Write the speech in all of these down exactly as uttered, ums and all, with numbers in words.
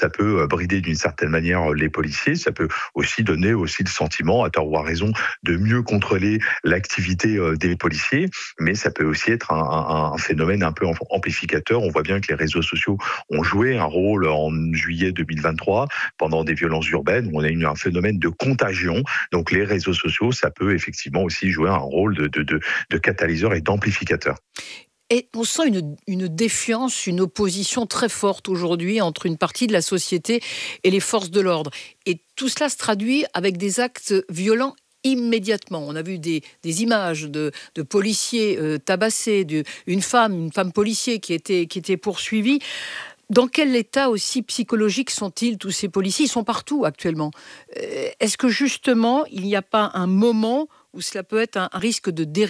ça peut brider d'une certaine manière les policiers, ça peut aussi donner aussi le sentiment, à tort ou à raison, de mieux contrôler l'activité des policiers, mais ça peut aussi être un, un, un phénomène un peu amplificateur. On voit bien que les réseaux sociaux ont joué un rôle en juillet deux mille vingt-trois, pendant des violences urbaines, où on a eu un phénomène de contagion. Donc les réseaux sociaux, ça peut effectivement aussi jouer un rôle de, de, de, de catalyseur et d'amplificateur. Et on sent une, une défiance, une opposition très forte aujourd'hui entre une partie de la société et les forces de l'ordre. Et tout cela se traduit avec des actes violents immédiatement. On a vu des, des images de, de policiers euh, tabassés, de, une femme, une femme policier qui était, qui était poursuivie. Dans quel état aussi psychologique sont-ils, tous ces policiers ? Ils sont partout actuellement. Euh, est-ce que justement, il n'y a pas un moment où cela peut être un, un risque de dérive ?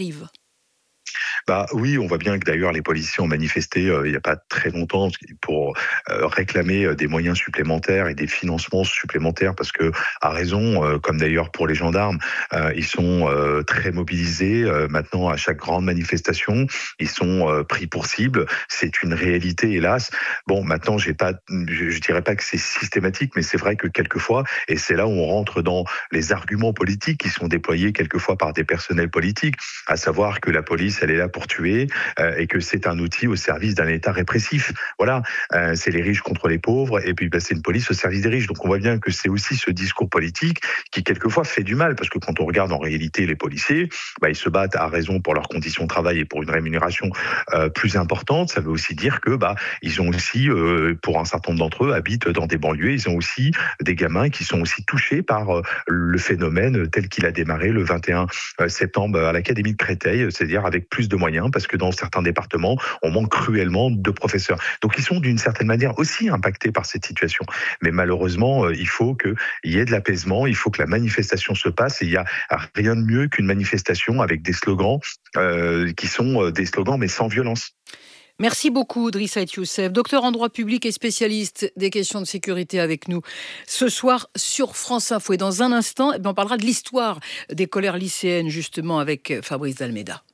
Bah oui, on voit bien que d'ailleurs les policiers ont manifesté euh, il n'y a pas très longtemps pour euh, réclamer des moyens supplémentaires et des financements supplémentaires parce que, à raison, euh, comme d'ailleurs pour les gendarmes, euh, ils sont euh, très mobilisés. Euh, maintenant, à chaque grande manifestation, ils sont euh, pris pour cible. C'est une réalité, hélas. Bon, maintenant, j'ai pas, je, je dirais pas que c'est systématique, mais c'est vrai que quelquefois, et c'est là où on rentre dans les arguments politiques qui sont déployés quelquefois par des personnels politiques, à savoir que la police, elle est là pour tuer euh, et que c'est un outil au service d'un État répressif. Voilà, euh, c'est les riches contre les pauvres et puis bah, c'est une police au service des riches. Donc on voit bien que c'est aussi ce discours politique qui quelquefois fait du mal parce que quand on regarde en réalité les policiers, bah, ils se battent à raison pour leurs conditions de travail et pour une rémunération euh, plus importante. Ça veut aussi dire que bah ils ont aussi, euh, pour un certain nombre d'entre eux, habitent dans des banlieues. Ils ont aussi des gamins qui sont aussi touchés par euh, le phénomène tel qu'il a démarré le vingt et un septembre à l'Académie de Créteil, c'est-à-dire avec plus de moyens, parce que dans certains départements, on manque cruellement de professeurs. Donc ils sont d'une certaine manière aussi impactés par cette situation. Mais malheureusement, il faut qu'il y ait de l'apaisement, il faut que la manifestation se passe, et il n'y a rien de mieux qu'une manifestation avec des slogans euh, qui sont des slogans mais sans violence. Merci beaucoup, Driss Ait Youssef, docteur en droit public et spécialiste des questions de sécurité avec nous ce soir sur France Info. Et dans un instant, on parlera de l'histoire des colères lycéennes, justement, avec Fabrice Dalméda.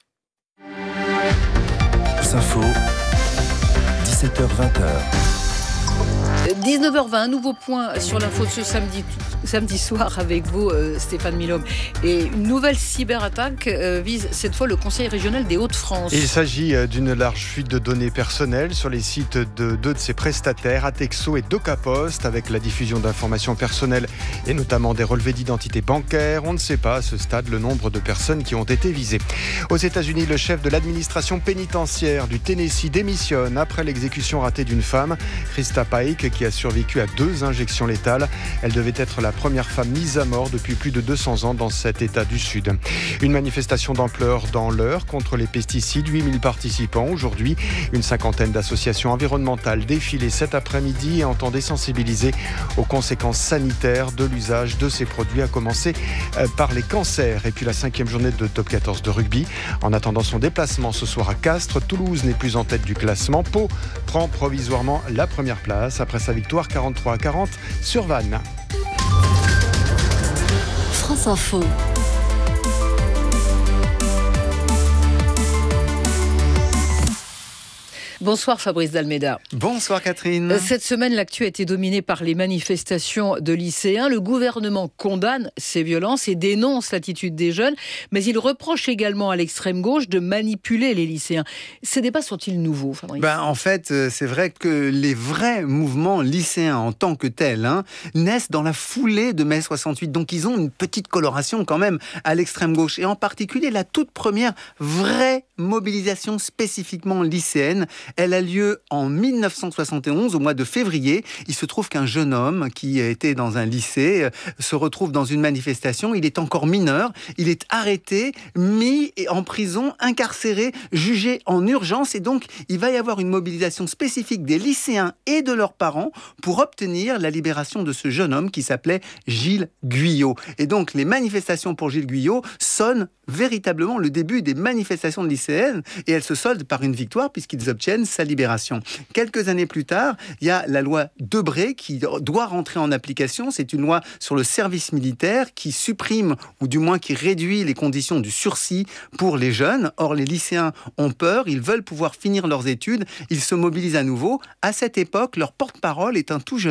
France Info, dix-sept heures vingt. dix-neuf heures vingt, un nouveau point sur l'info de ce samedi, samedi soir avec vous, euh, Stéphane Milhomme. Et une nouvelle cyberattaque euh, vise cette fois le Conseil régional des Hauts-de-France. Il s'agit d'une large fuite de données personnelles sur les sites de deux de ses prestataires, Atexo et DocaPost, avec la diffusion d'informations personnelles et notamment des relevés d'identité bancaire. On ne sait pas à ce stade le nombre de personnes qui ont été visées. Aux États-Unis, le chef de l'administration pénitentiaire du Tennessee démissionne après l'exécution ratée d'une femme, Krista Pike, qui a survécu à deux injections létales. Elle devait être la première femme mise à mort depuis plus de deux cents ans dans cet État du Sud. Une manifestation d'ampleur dans l'Eure contre les pesticides. huit mille participants. Aujourd'hui, une cinquantaine d'associations environnementales défilaient cet après-midi et entendaient sensibiliser aux conséquences sanitaires de l'usage de ces produits, à commencer par les cancers. Et puis la cinquième journée de Top quatorze de rugby. En attendant son déplacement ce soir à Castres, Toulouse n'est plus en tête du classement. Pau prend provisoirement la première place après sa victoire quarante-trois à quarante sur Vannes. France Info. Bonsoir Fabrice Dalméda. Bonsoir Catherine. Cette semaine, l'actu a été dominée par les manifestations de lycéens. Le gouvernement condamne ces violences et dénonce l'attitude des jeunes, mais il reproche également à l'extrême gauche de manipuler les lycéens. Ces débats sont-ils nouveaux, Fabrice ? Ben, en fait, c'est vrai que les vrais mouvements lycéens en tant que tels hein, naissent dans la foulée de mai soixante-huit. Donc ils ont une petite coloration quand même à l'extrême gauche. Et en particulier, la toute première vraie mobilisation spécifiquement lycéenne, elle a lieu en mille neuf cent soixante et onze, au mois de février. Il se trouve qu'un jeune homme qui était dans un lycée se retrouve dans une manifestation. Il est encore mineur. Il est arrêté, mis en prison, incarcéré, jugé en urgence. Et donc, il va y avoir une mobilisation spécifique des lycéens et de leurs parents pour obtenir la libération de ce jeune homme qui s'appelait Gilles Guyot. Et donc, les manifestations pour Gilles Guyot sonnent véritablement le début des manifestations lycéennes et elles se soldent par une victoire puisqu'ils obtiennent sa libération. Quelques années plus tard, il y a la loi Debré qui doit rentrer en application. C'est une loi sur le service militaire qui supprime ou du moins qui réduit les conditions du sursis pour les jeunes. Or, les lycéens ont peur, ils veulent pouvoir finir leurs études, ils se mobilisent à nouveau. À cette époque, leur porte-parole est un tout jeune